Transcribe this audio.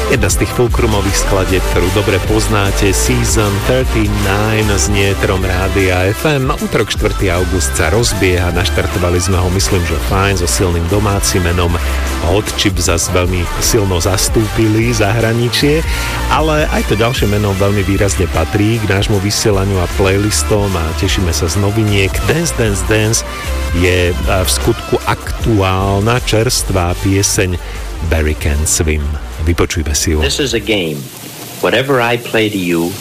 Jedna z tých folkromových skladieb, ktorú dobre poznáte, Season 39 znie Trom Rádia FM. Útorok 4. august sa rozbieha, naštartovali sme ho, myslím, že fajn, so silným domácim menom. Hot Chip zas veľmi silno zastúpili zahraničie, ale aj to ďalšie meno veľmi výrazne patrí k nášmu vysielaniu a playlistom a tešíme sa z noviniek. Dance, Dance, Dance je v skutku aktuálna, čerstvá pieseň Barry Can Swim. Vypočujme si ju. This is a game. Whatever I play to you,